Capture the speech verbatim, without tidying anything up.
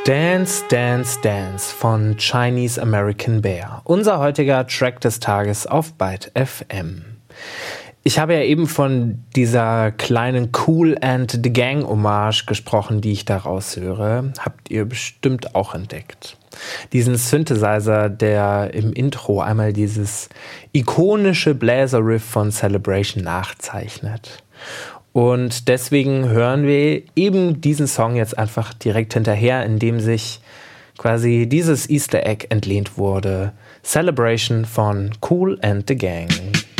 Dance, Dance, Dance von Chinese American Bear. Unser heutiger Track des Tages auf Byte F M. Ich habe ja eben von dieser kleinen Kool and the Gang Hommage gesprochen, die ich da raushöre. Habt ihr bestimmt auch entdeckt. Diesen Synthesizer, der im Intro einmal dieses ikonische Bläser-Riff von Celebration nachzeichnet. Und deswegen hören wir eben diesen Song jetzt einfach direkt hinterher, in dem sich quasi dieses Easter Egg entlehnt wurde. Celebration von Kool and the Gang.